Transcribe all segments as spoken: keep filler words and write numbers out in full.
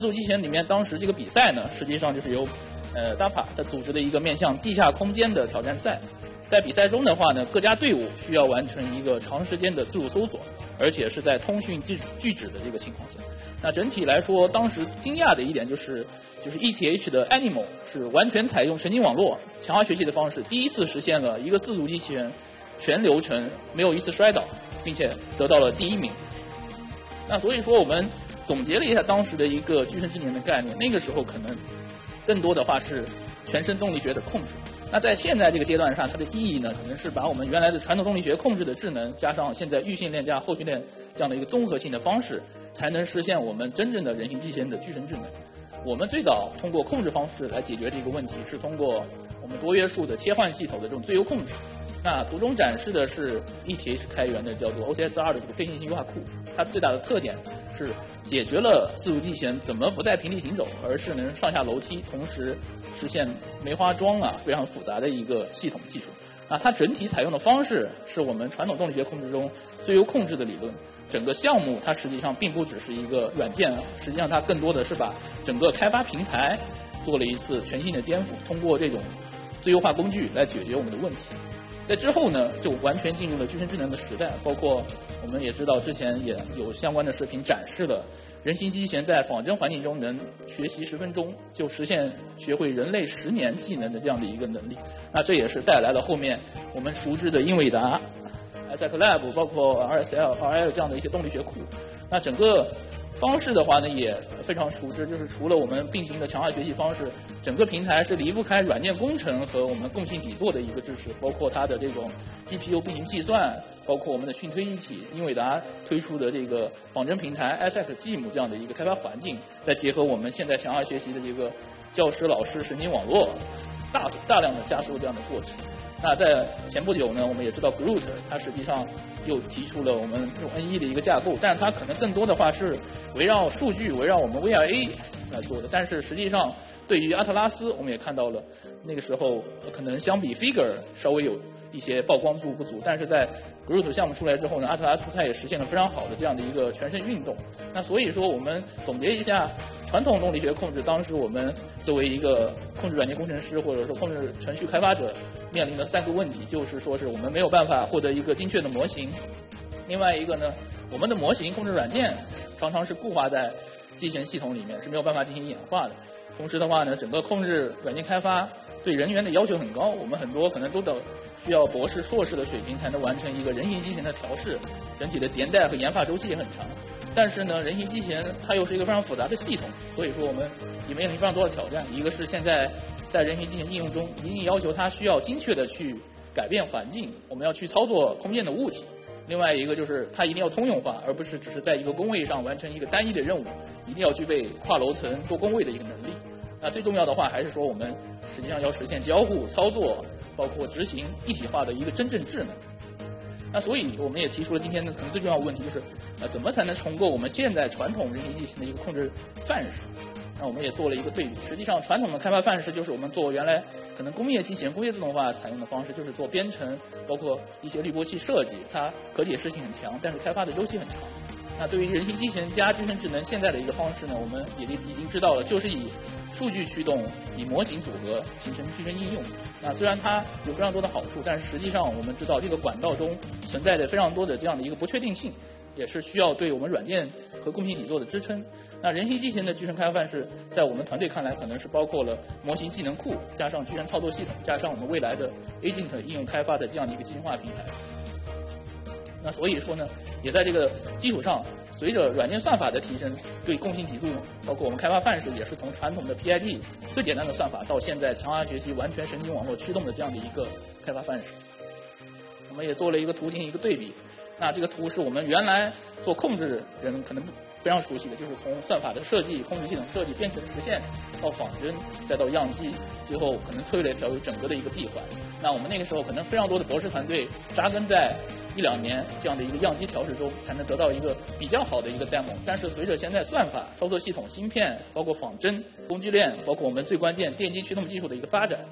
自助机器人里面，当时这个比赛呢，实际上就是由呃 D A P A 它组织的一个面向地下空间的挑战赛。在比赛中的话呢，各家队伍需要完成一个长时间的自助搜索，而且是在通讯拒拒止的这个情况下。那整体来说，当时惊讶的一点就是，就是 E T H 的 Animal 是完全采用神经网络强化学习的方式，第一次实现了一个自助机器人全流程没有一次摔倒，并且得到了第一名。那所以说，我们总结了一下当时的一个具身智能的概念，那个时候可能更多的话是全身动力学的控制。那在现在这个阶段上，它的意义呢，可能是把我们原来的传统动力学控制的智能，加上现在预训练加后训练这样的一个综合性的方式，才能实现我们真正的人形机器人的具身智能。我们最早通过控制方式来解决这个问题，是通过我们多约束的切换系统的这种最优控制。那图中展示的是 E T H 开源的叫做 O C S R 的这个非线性优化库，它最大的特点是解决了自助机器人怎么不在平地行走，而是能上下楼梯，同时实现梅花桩啊非常复杂的一个系统技术。那它整体采用的方式是我们传统动力学控制中最优控制的理论。整个项目它实际上并不只是一个软件，实际上它更多的是把整个开发平台做了一次全新的颠覆，通过这种最优化工具来解决我们的问题。在之后呢，就完全进入了具身智能的时代，包括我们也知道之前也有相关的视频展示了人形机器人在仿真环境中能学习十分钟就实现学会人类十年技能的这样的一个能力。那这也是带来了后面我们熟知的英伟达、Scilab 包括 R S L、R L 这样的一些动力学库。那整个方式的话呢，也非常熟知，就是除了我们并行的强化学习方式，整个平台是离不开软件工程和我们共性底座的一个支持，包括它的这种 G P U 并行计算，包括我们的讯推一体，英伟达推出的这个仿真平台 I S A C G I M 这样的一个开发环境，再结合我们现在强化学习的这个教师老师神经网络，大大量的加速这样的过程。那在前不久呢，我们也知道 Groot 它实际上又提出了我们这种 N 一 的一个架构，但是它可能更多的话是围绕数据、围绕我们 V R A 来做的。但是实际上，对于阿特拉斯，我们也看到了，那个时候可能相比 Figure 稍微有一些曝光度不足，但是在 Groot 项目出来之后呢，阿特拉斯它也实现了非常好的这样的一个全身运动。那所以说，我们总结一下，传统动力学控制，当时我们作为一个控制软件工程师或者说控制程序开发者，面临的三个问题，就是说是我们没有办法获得一个精确的模型。另外一个呢，我们的模型控制软件常常是固化在机器人系统里面，是没有办法进行演化的。同时的话呢，整个控制软件开发对人员的要求很高，我们很多可能都得需要博士、硕士的水平才能完成一个人形机器人的调试，整体的迭代和研发周期也很长。但是呢，人形机器人它又是一个非常复杂的系统，所以说我们也面临非常多的挑战。一个是现在在人形机器人应用中，一定要求它需要精确的去改变环境，我们要去操作空间的物体。另外一个就是它一定要通用化，而不是只是在一个工位上完成一个单一的任务，一定要具备跨楼层多工位的一个能力。那最重要的话还是说，我们实际上要实现交互、操作，包括执行一体化的一个真正智能。那所以我们也提出了今天的可能最重要的问题，就是呃怎么才能重构我们现在传统人形机器人的一个控制范式。那我们也做了一个对比，实际上传统的开发范式就是我们做原来可能工业机器人、工业自动化采用的方式，就是做编程，包括一些滤波器设计，它可解释性很强，但是开发的周期很长。那对于人形机器人加具身智能现在的一个方式呢，我们也已经知道了，就是以数据驱动，以模型组合形成具身应用。那虽然它有非常多的好处，但是实际上我们知道这个管道中存在着非常多的这样的一个不确定性，也是需要对我们软件和共性底座的支撑。那人形机器人的具身开发范式，在我们团队看来，可能是包括了模型技能库，加上具身操作系统，加上我们未来的 Agent 应用开发的这样的一个机器化平台。那所以说呢，也在这个基础上，随着软件算法的提升，对共性底座，包括我们开发范式，也是从传统的 P I D 最简单的算法，到现在强化学习完全神经网络驱动的这样的一个开发范式。我们也做了一个图进行一个对比。那这个图是我们原来做控制人可能非常熟悉的，就是从算法的设计、控制系统设计、编程实现到仿真，再到样机，最后可能策略调有整个的一个闭环。那我们那个时候可能非常多的博士团队扎根在一两年这样的一个样机调试中，才能得到一个比较好的一个 demo。但是随着现在算法、操作系统、芯片，包括仿真、工具链，包括我们最关键电机驱动技术的一个发展，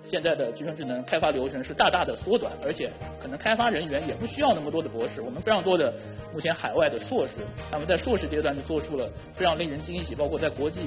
现在的集成智能开发流程是大大的缩短，而且可能开发人员也不需要那么多的博士。我们非常多的目前海外的硕士，他们在硕士阶段就做出了非常令人惊喜，包括在国际